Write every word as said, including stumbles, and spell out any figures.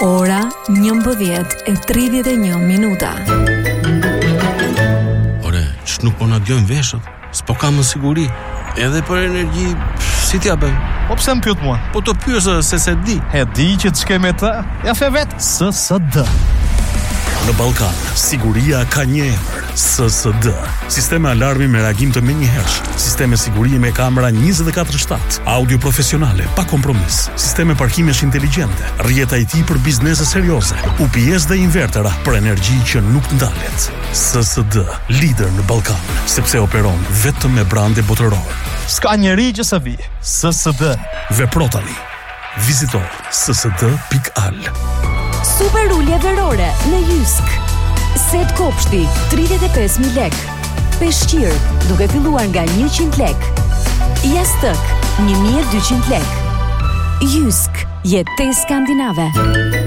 Ora njëmbëdhjetë e tridhjetë e një minuta. Ore, që nuk po na djojnë veshët? S'po kam në siguri. Edhe për energji, si t'ja bëjmë? Po pse më pyet mua? Po të pyesë se se di. E di që të shkej me të. Ja fe vet. S S D. Në Ballkan, siguria ka një emër, S S D. Sistemi alarmi me reagim të menjëhershëm, sisteme sigurimi me kamera njëzet e katër shtatë, audio profesionale pa kompromis, sisteme parkimesh inteligjente, rrjeta I T për biznese serioze, U P S dhe invertera për energji që nuk ndalet. S S D, lider në Ballkan, sepse operon vetëm me brande botëror. S'ka njeri që sa vi. S S D. Vepro tani. Vizito s s d pikë a l. Super ulje verore në Jysk. Set kopshti tridhjetë e pesë mijë lekë. Peshqir duke filluar nga njëqind lekë. Jastëk një mijë e dyqind lekë. Jysk, jetë skandinave.